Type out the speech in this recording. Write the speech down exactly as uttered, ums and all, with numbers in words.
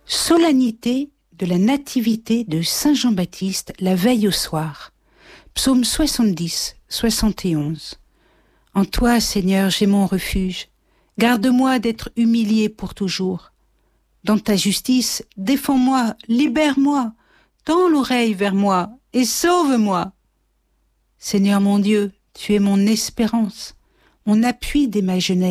Solennité de la nativité de Saint Jean-Baptiste la veille au soir. Psaume soixante-dix, soixante et onze. En toi, Seigneur, j'ai mon refuge. Garde-moi d'être humilié pour toujours. Dans ta justice, défends-moi, libère-moi, tends l'oreille vers moi et sauve-moi. Seigneur mon Dieu, tu es mon espérance, mon appui dès ma jeunesse.